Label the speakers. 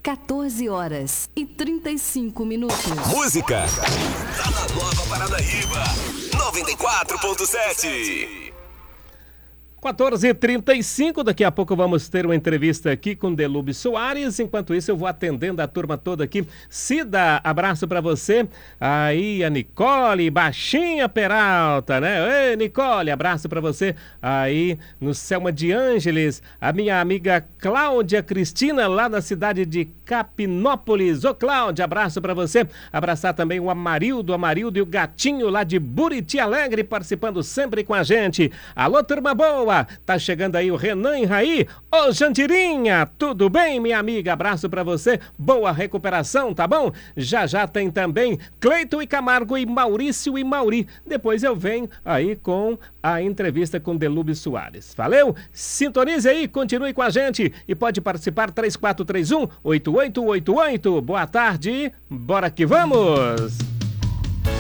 Speaker 1: 14h35.
Speaker 2: Música tá na Nova Paranaíba 94.7.
Speaker 3: 14h35, daqui a pouco vamos ter uma entrevista aqui com Delube Soares. Enquanto isso, eu vou atendendo a turma toda aqui. Cida, abraço pra você. Aí a Nicole, baixinha Peralta, né? Ei, Nicole, abraço pra você. Aí no Selma de Ângeles, a minha amiga Cláudia Cristina, lá da cidade de Capinópolis. Ô, Cláudia, abraço pra você. Abraçar também o Amarildo e o Gatinho lá de Buriti Alegre, participando sempre com a gente. Alô, turma boa! Tá chegando aí o Renan e Raí. Ô, Jandirinha, tudo bem, minha amiga? Abraço pra você. Boa recuperação, tá bom? Já tem também Cleiton e Camargo e Maurício e Mauri. Depois eu venho aí com a entrevista com Delube Soares. Valeu? Sintonize aí, continue com a gente e pode participar 3431-8888. Boa tarde, bora que vamos!